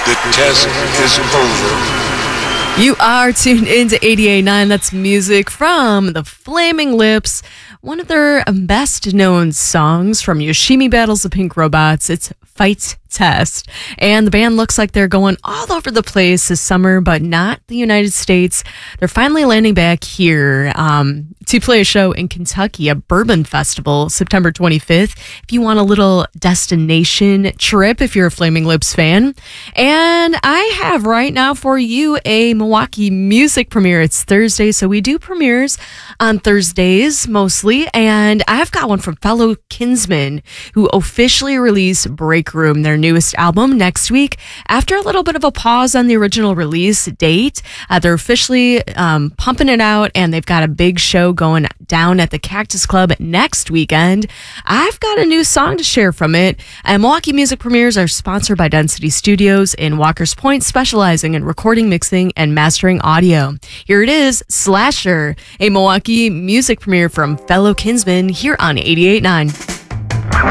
The test is over. You are tuned into 88.9. That's music from the Flaming Lips, one of their best known songs from Yoshimi Battles the Pink Robots. It's Fight Test. And the band looks like they're going all over the place this summer, but not the United States. They're finally landing back here to play a show in Kentucky, a bourbon festival, September 25th. If you want a little destination trip, if you're a Flaming Lips fan. And I have right now for you a Milwaukee music premiere. It's Thursday, so we do premieres on Thursdays mostly. And I've got one from fellow Kinsmen who officially release Break Room, their newest album, next week. After a little bit of a pause on the original release date, they're officially pumping it out, and they've got a big show going down at the Cactus Club next weekend. I've got a new song to share from it. Milwaukee music premieres are sponsored by Density Studios in Walker's Point, specializing in recording, mixing, and mastering audio. Here it is, Slasher, a Milwaukee music premiere from fellow Kinsmen here on 88.9.